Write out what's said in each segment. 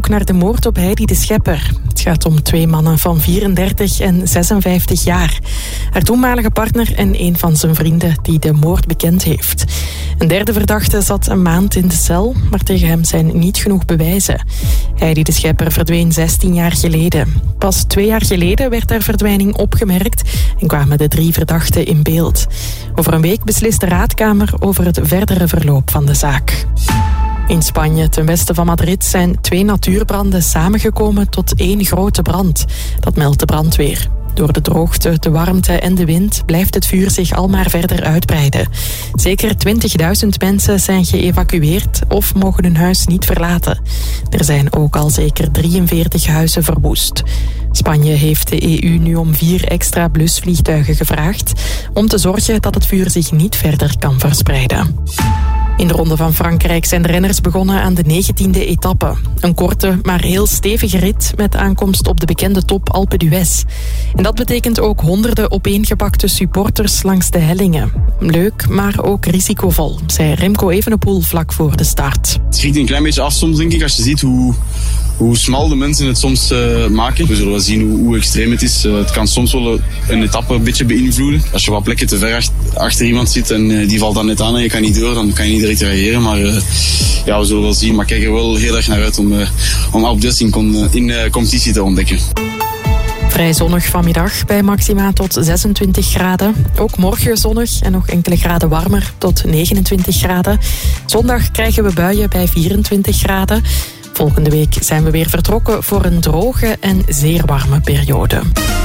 onderzoek naar de moord op Heidi de Schepper. Het gaat om 2 mannen van 34 en 56 jaar. Haar toenmalige partner en een van zijn vrienden die de moord bekend heeft. Een derde verdachte zat een maand in de cel, maar tegen hem zijn niet genoeg bewijzen. Heidi de Schepper verdween 16 jaar geleden. Pas 2 jaar geleden werd haar verdwijning opgemerkt en kwamen de 3 verdachten in beeld. Over een week beslist de raadkamer over het verdere verloop van de zaak. In Spanje, ten westen van Madrid, zijn 2 natuurbranden samengekomen tot 1 grote brand. Dat meldt de brandweer. Door de droogte, de warmte en de wind blijft het vuur zich al maar verder uitbreiden. Zeker 20.000 mensen zijn geëvacueerd of mogen hun huis niet verlaten. Er zijn ook al zeker 43 huizen verwoest. Spanje heeft de EU nu om 4 extra blusvliegtuigen gevraagd om te zorgen dat het vuur zich niet verder kan verspreiden. In de Ronde van Frankrijk zijn de renners begonnen aan de 19e etappe. Een korte, maar heel stevige rit met aankomst op de bekende top Alpe d'Huez. En dat betekent ook honderden opeengepakte supporters langs de hellingen. Leuk, maar ook risicovol, zei Remco Evenepoel vlak voor de start. Het schrikt een klein beetje af soms, denk ik, als je ziet hoe smal de mensen het soms maken. We zullen wel zien hoe extreem het is. Het kan soms wel een etappe een beetje beïnvloeden. Als je wat plekken te ver achter iemand zit en die valt dan net aan en je kan niet door, dan kan je niet direct reageren. Maar ja, we zullen wel zien. Maar ik kijk er wel heel erg naar uit om Alpe d'Huez in competitie te ontdekken. Vrij zonnig vanmiddag bij maxima tot 26 graden. Ook morgen zonnig en nog enkele graden warmer tot 29 graden. Zondag krijgen we buien bij 24 graden. Volgende week zijn we weer vertrokken voor een droge en zeer warme periode.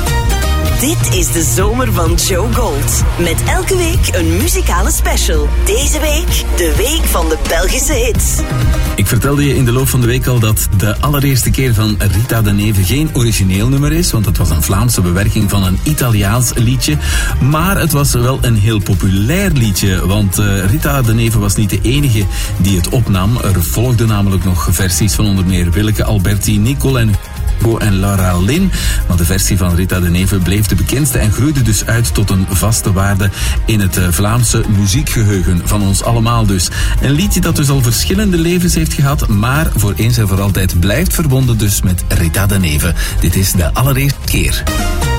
Dit is de zomer van Joe Gold. Met elke week een muzikale special. Deze week de week van de Belgische hits. Ik vertelde je in de loop van de week al dat de allereerste keer van Rita de Neve geen origineel nummer is, want het was een Vlaamse bewerking van een Italiaans liedje. Maar het was wel een heel populair liedje, want Rita de Neve was niet de enige die het opnam. Er volgden namelijk nog versies van onder meer Willeke Alberti, Nicole en Laura Lynn. Maar de versie van Rita de Neve bleef de bekendste en groeide dus uit tot een vaste waarde in het Vlaamse muziekgeheugen van ons allemaal dus. Een liedje dat dus al verschillende levens heeft gehad, maar voor eens en voor altijd blijft verbonden dus met Rita de Neve. Dit is de allereerste keer.